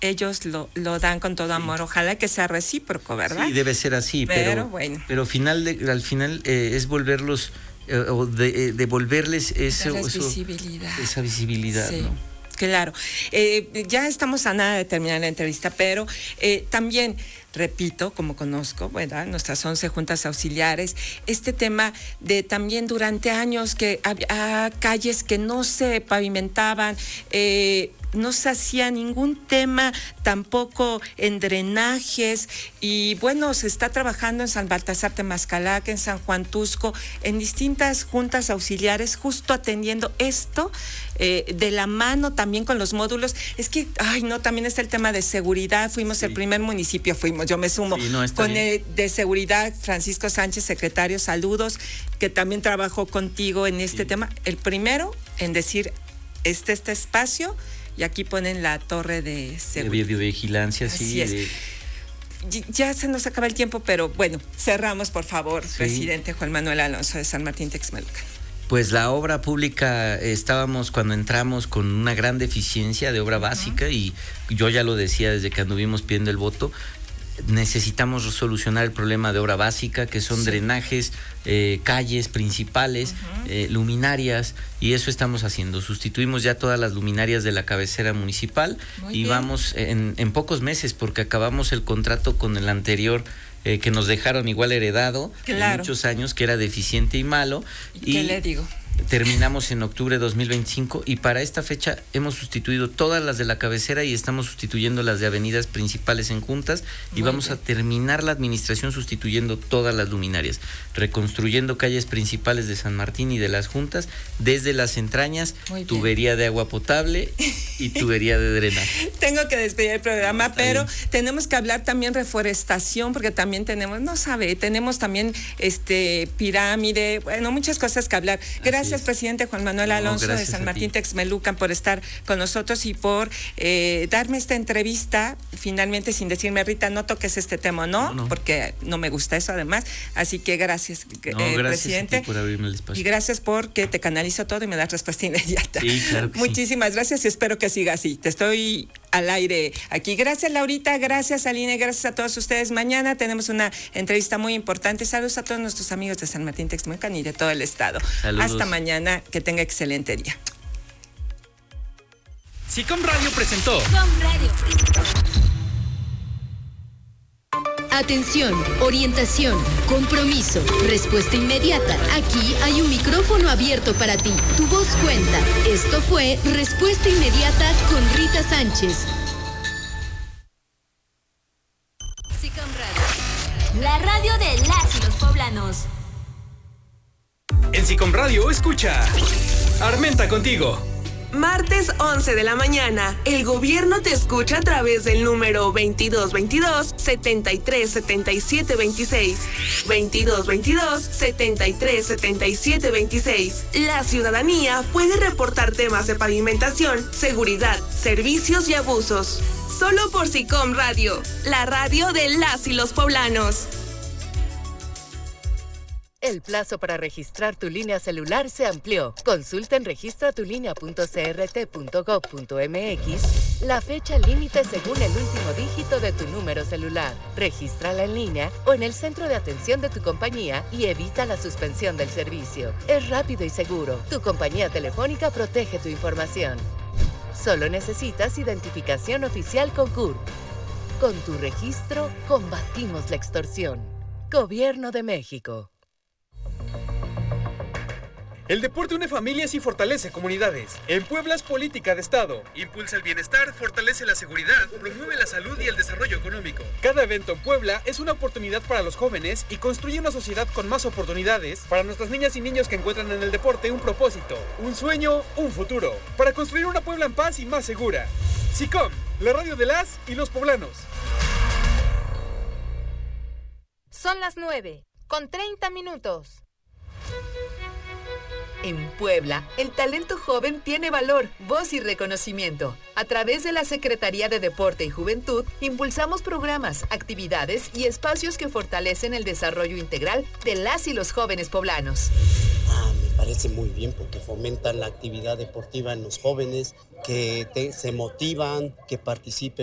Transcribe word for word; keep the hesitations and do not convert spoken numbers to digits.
ellos lo, lo dan con todo amor. Ojalá que sea recíproco, ¿verdad? Sí, debe ser así, pero, pero bueno. Pero final de, al final eh, es volverlos, eh, o de, eh, devolverles eso, eso, visibilidad. esa visibilidad, sí. ¿no? Claro, eh, ya estamos a nada de terminar la entrevista, pero eh, también, repito, como conozco, ¿verdad? Nuestras once juntas auxiliares, este tema de también durante años que había calles que no se pavimentaban, eh, no se hacía ningún tema tampoco en drenajes y bueno, se está trabajando en San Baltasar Temascalaca, en San Juan Tusco, en distintas juntas auxiliares justo atendiendo esto eh, de la mano también con los módulos. Es que, ay no, también está el tema de seguridad, fuimos sí. el primer municipio, fuimos, yo me sumo, sí, no, con el de seguridad, Francisco Sánchez, secretario, saludos, que también trabajó contigo en este sí. tema, el primero en decir, este, este espacio, y aquí ponen la torre de seguridad. De videovigilancia, sí. Así es. De... Ya se nos acaba el tiempo, pero bueno, cerramos, por favor, sí. presidente Juan Manuel Alonso de San Martín Texmelucan. Pues la obra pública, estábamos cuando entramos con una gran deficiencia de obra básica uh-huh. y yo ya lo decía desde que anduvimos pidiendo el voto, necesitamos solucionar el problema de obra básica, que son sí. drenajes, eh, calles principales, uh-huh. eh, luminarias, y eso estamos haciendo. Sustituimos ya todas las luminarias de la cabecera municipal Muy y bien. vamos en, en pocos meses, porque acabamos el contrato con el anterior eh, que nos dejaron igual heredado claro. de muchos años, que era deficiente y malo. ¿Y qué le digo? Terminamos en octubre de dos mil veinticinco y para esta fecha hemos sustituido todas las de la cabecera y estamos sustituyendo las de avenidas principales en juntas y Muy vamos bien. a terminar la administración sustituyendo todas las luminarias, reconstruyendo calles principales de San Martín y de las juntas, desde las entrañas, tubería de agua potable y tubería de drenaje. Tengo que despedir el programa, Está pero bien. tenemos que hablar también reforestación, porque también tenemos, no sabe, tenemos también este pirámide, bueno, muchas cosas que hablar. Gracias. Gracias, presidente Juan Manuel Alonso no, de San Martín Texmelucan, por estar con nosotros y por eh, darme esta entrevista, finalmente sin decirme, Rita, no toques este tema, ¿no? no, no. Porque no me gusta eso además. Así que gracias, no, eh, gracias presidente. A ti por abrirme el espacio. Y gracias porque te canalizo todo y me das respuesta inmediata. Sí, claro que Muchísimas sí. gracias y espero que siga así. Te estoy al aire aquí. Gracias, Laurita, gracias, Aline, gracias a todos ustedes. Mañana tenemos una entrevista muy importante. Saludos a todos nuestros amigos de San Martín Texmelucan y de todo el estado. Saludos. Hasta mañana. Mañana, que tenga excelente día. SICOM Radio presentó. SICOM Radio presentó. Atención, orientación, compromiso, respuesta inmediata. Aquí hay un micrófono abierto para ti. Tu voz cuenta. Esto fue Respuesta Inmediata con Rita Sánchez. SICOM Radio, la radio de las y los poblanos. En SICOM Radio escucha Armenta contigo. Martes once de la mañana, el gobierno te escucha a través del número veintidós veintidós, setenta y tres setenta y siete veintiséis. veintidós veintidós, setenta y tres setenta y siete veintiséis. La ciudadanía puede reportar temas de pavimentación, seguridad, servicios y abusos. Solo por SICOM Radio, la radio de las y los poblanos. El plazo para registrar tu línea celular se amplió. Consulta en registra tu línea punto c r t punto gov punto m x la fecha límite según el último dígito de tu número celular. Regístrala en línea o en el centro de atención de tu compañía y evita la suspensión del servicio. Es rápido y seguro. Tu compañía telefónica protege tu información. Solo necesitas identificación oficial con C U R P. Con tu registro, combatimos la extorsión. Gobierno de México. El deporte une familias y fortalece comunidades. En Puebla es política de Estado. Impulsa el bienestar, fortalece la seguridad, promueve la salud y el desarrollo económico. Cada evento en Puebla es una oportunidad para los jóvenes y construye una sociedad con más oportunidades para nuestras niñas y niños que encuentran en el deporte un propósito, un sueño, un futuro. Para construir una Puebla en paz y más segura. SICOM, la radio de las y los poblanos. Son las nueve, con treinta minutos. En Puebla, el talento joven tiene valor, voz y reconocimiento. A través de la Secretaría de Deporte y Juventud, impulsamos programas, actividades y espacios que fortalecen el desarrollo integral de las y los jóvenes poblanos. Ah, me parece muy bien porque fomentan la actividad deportiva en los jóvenes, que te, se motivan, que participen